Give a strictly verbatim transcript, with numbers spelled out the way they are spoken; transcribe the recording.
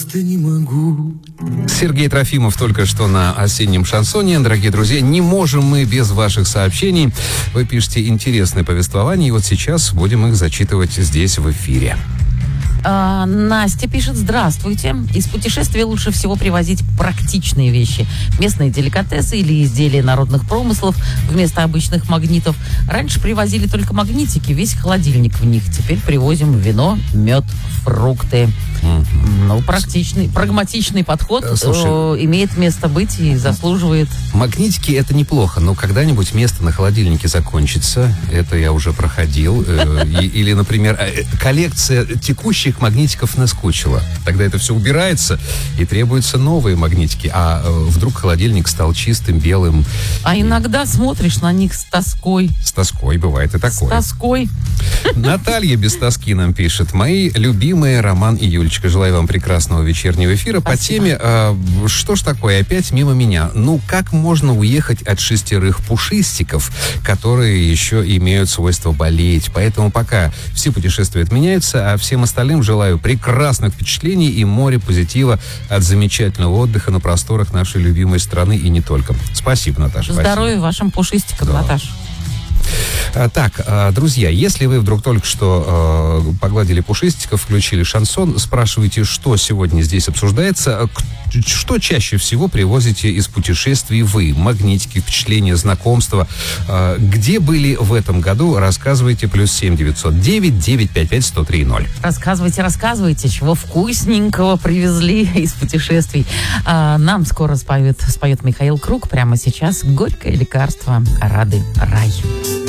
просто не могу. Сергей Трофимов только что на осеннем шансоне. Дорогие друзья, не можем мы без ваших сообщений. Вы пишете интересные повествования, и вот сейчас будем их зачитывать здесь в эфире. А, Настя пишет: здравствуйте. Из путешествия лучше всего привозить практичные вещи. Местные деликатесы или изделия народных промыслов вместо обычных магнитов. Раньше привозили только магнитики, весь холодильник в них. Теперь привозим вино, мед, фрукты. Mm-hmm. Ну, практичный, прагматичный подход Слушай, э, имеет место быть и заслуживает. Магнитики — это неплохо, но когда-нибудь место на холодильнике закончится. Это я уже проходил. Э, или, например, коллекция текущих магнитиков наскучила. Тогда это все убирается, и требуются новые магнитики. А э, вдруг холодильник стал чистым, белым. А и... иногда смотришь на них с тоской. С тоской, бывает и такое. С тоской. Наталья без тоски нам пишет: мои любимые Роман и Юлечка. Желаю вам прекрасного вечернего эфира. Спасибо. По теме э, что ж такое, опять мимо меня. Ну, как можно уехать от шестерых пушистиков, которые еще имеют свойство болеть? Поэтому пока все путешествия отменяются, а всем остальным желаю прекрасных впечатлений и море позитива от замечательного отдыха на просторах нашей любимой страны и не только. Спасибо, Наташа. Здоровья спасибо. Вашим пушистикам, да. Наташа. Так, друзья, если вы вдруг только что э, погладили пушистиков, включили шансон, спрашиваете, что сегодня здесь обсуждается, что чаще всего привозите из путешествий вы? Магнитики, впечатления, знакомства. Э, где были в этом году? Рассказывайте. Плюс семь девятьсот девять девятьсот пятьдесят пять сто три ноль. Рассказывайте, рассказывайте, чего вкусненького привезли из путешествий. А, нам скоро споет, споет Михаил Круг. Прямо сейчас «Горькое лекарство». Рады рай.